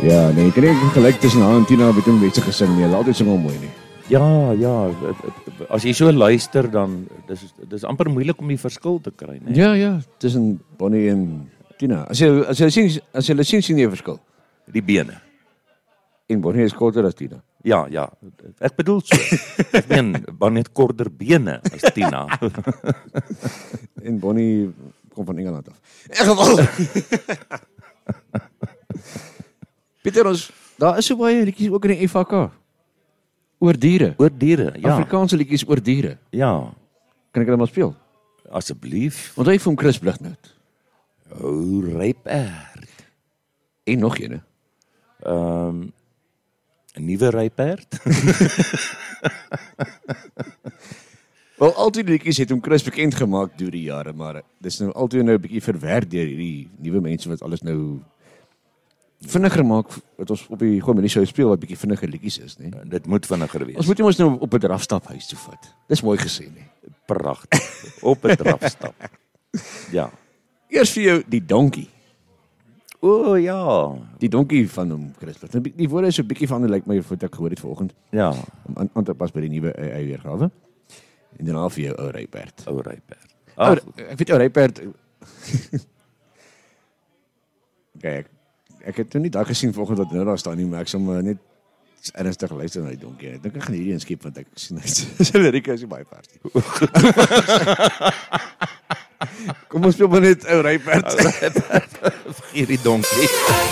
Ja, nee, ek kan nie gelyk tussen haar en Tina weet hom weet sy gesing nie. Hulle altyd sing hom mooi nie. Ja, as jy so luister dan dis amper moeilik om die verskil te kry, né? Ja, tussen Bonnie en Tina. As jy sien jy verskil. Die bene. En Bonnie is korter as Tina. Ja, ek bedoel so. Ek meen, Bonnie het korter bene as Tina. En Bonnie kom van Engeland af. In geval. Pieter, daar is so baie liedjies ook in die FHK. Oor diere. Oor diere, ja. Afrikaanse liedjies oor diere. Ja, Kan ek hulle maar speel? asseblief. Want hy vir hom Chris Blighnout. O, ryperd. En nog een. 'n nuwe ryperd. Wel, altyd die liedjies het hom Chris bekend gemaak deur die jare, maar dis nou altyd nou 'n bietjie verwerk deur hierdie nuwe mense wat alles nou vinniger maak, wat ons op die Goeie Show speel wat bietjie vinniger liedjies is, né? Dit moet vinniger wees. Ons moet ons nou op 'n drafstap huis toe vat. Dis mooi gesê, né? Pragtig. Op 'n drafstap. Ja. Eers vir jou die donkie. O, ja. Die donkie van hom Chris. Die woorde is so 'n bietjie van lyk my wat ek gehoor het vanoggend. Ja, Om aan te pas by die nuwe weergawe. En daarna vir jou ou ryperd. ou ryperd. Ek weet ou ryperd. Kyk, ek het nou nie daag gesien vanoggend wat nou daar staan nie, maar ek sal net ernstig luister na die donkie. Ek dink ek gaan hierdie inskep want ek sien hy sy lirieke is nie baie vers nie. Kom ons speel maar net ou ryperd. Vergeet die donkie.